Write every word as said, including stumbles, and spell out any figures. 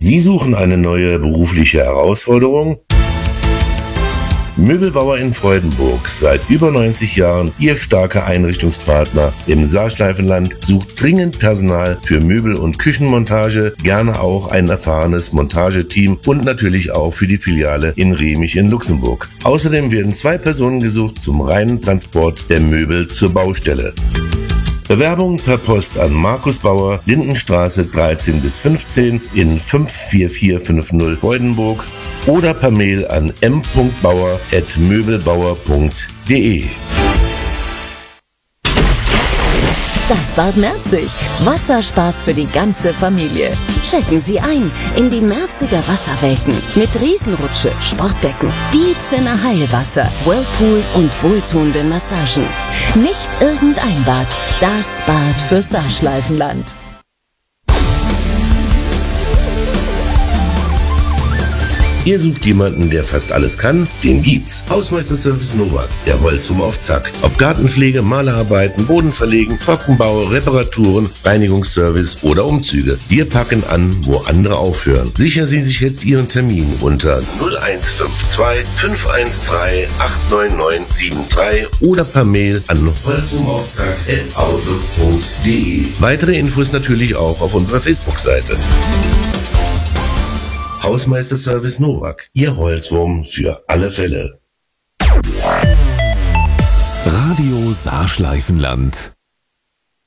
Sie suchen eine neue berufliche Herausforderung? Möbelbauer in Freudenburg, seit über neunzig Jahren Ihr starker Einrichtungspartner im Saarschleifenland, sucht dringend Personal für Möbel- und Küchenmontage, gerne auch ein erfahrenes Montageteam und natürlich auch für die Filiale in Remich in Luxemburg. Außerdem werden zwei Personen gesucht zum reinen Transport der Möbel zur Baustelle. Bewerbung per Post an Markus Bauer, Lindenstraße dreizehn bis fünfzehn in fünf vier vier fünf null Freudenburg oder per Mail an m punkt bauer at möbelbauer punkt de. Das Bad Merzig. Wasserspaß für die ganze Familie. Checken Sie ein in die Merziger Wasserwelten mit Riesenrutsche, Sportbecken, Dietzener Heilwasser, Whirlpool und wohltuenden Massagen. Nicht irgendein Bad, das Bad fürs Saarschleifenland. Ihr sucht jemanden, der fast alles kann? Den gibt's. Hausmeisterservice Novak, der Holzwurm auf Zack. Ob Gartenpflege, Malerarbeiten, Bodenverlegen, Trockenbau, Reparaturen, Reinigungsservice oder Umzüge. Wir packen an, wo andere aufhören. Sichern Sie sich jetzt Ihren Termin unter null eins fünf zwei fünf eins drei acht neun neun sieben drei oder per Mail an holzwurmaufzack at outlook punkt de. Weitere Infos natürlich auch auf unserer Facebook-Seite. Hausmeisterservice Novak, Ihr Holzwurm für alle Fälle. Radio Saarschleifenland.